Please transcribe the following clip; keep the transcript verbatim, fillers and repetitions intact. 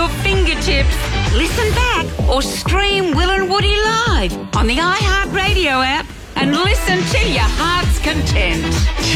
your fingertips. Listen back or stream Will and Woody live on the iHeartRadio app and listen to your heart's content.